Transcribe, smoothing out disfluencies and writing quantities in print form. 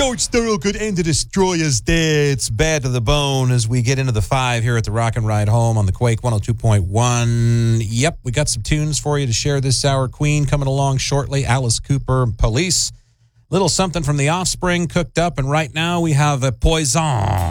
George Thorogood and the Destroyers there. It's Bad to the Bone as we get into the 5 here at the Rock and Ride Home on the Quake 102.1. Yep, we got some tunes for you to share this hour. Queen coming along shortly. Alice Cooper, Police. Little something from The Offspring cooked up. And right now we have a Poison.